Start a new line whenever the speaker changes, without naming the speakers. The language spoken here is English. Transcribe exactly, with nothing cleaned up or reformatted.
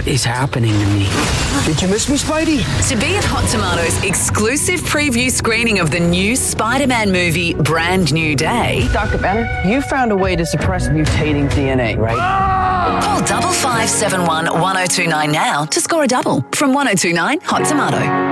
What is happening to me? Did you miss me, Spidey?
To be at Hot Tomatoes' exclusive preview screening of the new Spider-Man movie, Brand New Day.
Doctor Banner, you found a way to suppress mutating D N A, right?
Call double five seven one one oh two nine now to score a double from one oh two nine Hot Tomato.